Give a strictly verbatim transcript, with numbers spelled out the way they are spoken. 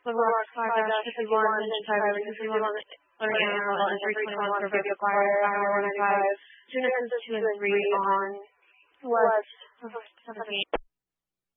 Roblox five fifty-one, Chicago fifty-one, learning animal, and three twenty-one for Baby Acquire, Hour ninety-five, Genesis two and three on West seventeen.